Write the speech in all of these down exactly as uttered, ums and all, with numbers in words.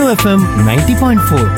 FM ninety point four.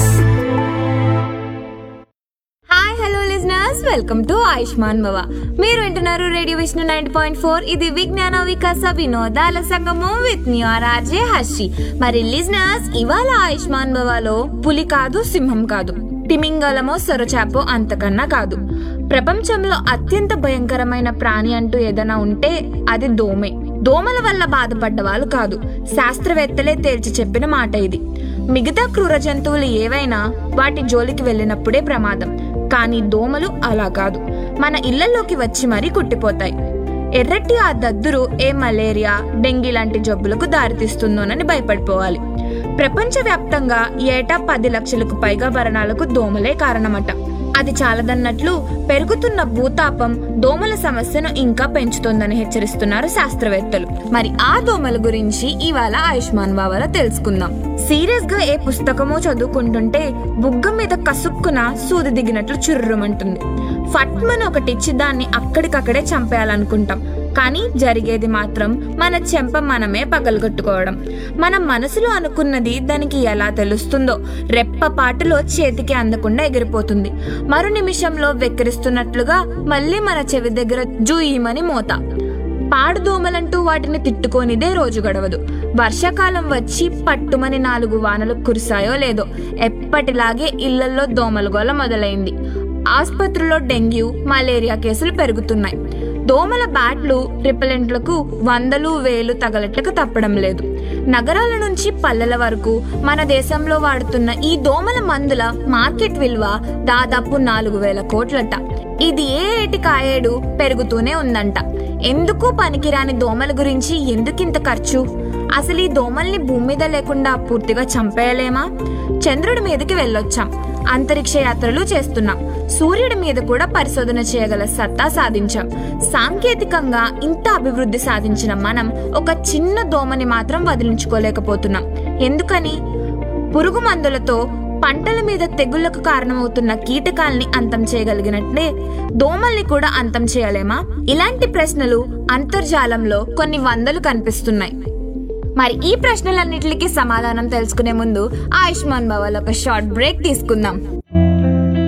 Hi hello listeners, welcome to Ayushman భవ. మీరు వింటున్నారు radio Vishnu ninety point four. ఇది విజ్ఞాన వికాస వినోదాల సంగమం విత్ మీ ఆర్జే హర్షి. మరి లిజనర్స్, ఇవాళ ఆయుష్మాన్ భవలో పులి కాదు, సింహం కాదు, తిమింగలమో సొరచాపో అంతకన్నా కాదు, ప్రపంచంలో అత్యంత భయంకరమైన ప్రాణి అంటూ ఏదైనా ఉంటే అది దోమే. దోమల వల్ల బాధపడ్డ వాళ్ళు కాదు, శాస్త్రవేత్తలే తేల్చి చెప్పిన మాట ఇది. మిగతా క్రూర జంతువులు ఏవైనా వాటి జోలికి వెళ్ళినప్పుడే ప్రమాదం, కానీ దోమలు అలా కాదు, మన ఇళ్లలోకి వచ్చి మరీ కుట్టిపోతాయి. ఎర్రటి ఆ దద్దురు ఏ మలేరియా, డెంగీ లాంటి జబ్బులకు దారితీస్తుందోనని భయపడిపోవాలి. ప్రపంచవ్యాప్తంగా ఏటా పది లక్షలకు పైగా మరణాలకు దోమలే కారణమట. అది చాలదన్నట్లు పెరుగుతున్న భూతాపం దోమల సమస్యను ఇంకా పెంచుతోందని హెచ్చరిస్తున్నారు శాస్త్రవేత్తలు. మరి ఆ దోమల గురించి ఇవాళ ఆయుష్మాన్ బావాలో తెలుసుకుందాం. సీరియస్ గా ఏ పుస్తకమో చదువుకుంటుంటే బుగ్గ మీద కసుక్కున సూది దిగినట్లు చుర్రుమంటుంది. ఫట్మన్ ఒకటిచ్చి దాన్ని అక్కడికక్కడే చంపేయాలనుకుంటాం, కానీ జరిగేది మాత్రం మన చెంప మనమే పగలగొట్టుకోవడం. మన మనసులో అనుకున్నది దానికి ఎలా తెలుస్తుందో, రెప్పపాటులో చేతికి అందకుండా ఎగిరిపోతుంది. మరో నిమిషంలో వెక్కిరిస్తున్నట్లుగా మళ్ళీ మన చెవి దగ్గర జూయిమని మోత. పాడుదోమలంటూ వాటిని తిట్టుకోనిదే రోజు గడవదు. వర్షాకాలం వచ్చి పట్టుమని నాలుగు వానలు కురిసాయో లేదో ఎప్పటిలాగే ఇళ్లలో దోమల గోల మొదలైంది. ఆసుపత్రుల్లో డెంగ్యూ, మలేరియా కేసులు పెరుగుతున్నాయి. దోమల బ్యాట్లు, రిపెలెంట్లకు వందలు వేలు తగలట్లకు తప్పడం లేదు. నగరాల నుంచి పల్లెల వరకు మన దేశంలో వాడుతున్న ఈ దోమల మందుల మార్కెట్ విలువ దాదాపు నాలుగు వేల కోట్లట. ఇది ఏ ఏటి కాయేడు పెరుగుతూనే ఉందంట. ఎందుకు పనికిరాని దోమల గురించి ఎందుకింత ఖర్చు? అసలు ఈ దోమల్ని భూమి మీద లేకుండా పూర్తిగా చంపేయలేమా? చంద్రుడి మీదకి వెళ్ళొచ్చాం, అంతరిక్ష యాత్రలు చేస్తున్నాం, సూర్యుడి మీద కూడా పరిశోధన చేయగల సత్తా సాధించాం. సాంకేతికంగా ఇంత అభివృద్ధి సాధించిన మనం ఒక చిన్న దోమని మాత్రం వదిలించుకోలేకపోతున్నాం. ఎందుకని? పురుగు మందులతో పంటల మీద తెగుళ్లకు కారణమవుతున్న కీటకాల్ని అంతం చేయగలిగినట్లే దోమల్ని కూడా అంతం చేయలేమా? ఇలాంటి ప్రశ్నలు అంతర్జాలంలో కొన్ని వందలు కనిపిస్తున్నాయి. మరి ఈ ప్రశ్నలన్నిటికీ సమాధానం తెలుసుకునే ముందు ఆయుష్మాన్ భవాలో ఒక షార్ట్ బ్రేక్ తీసుకుందాం.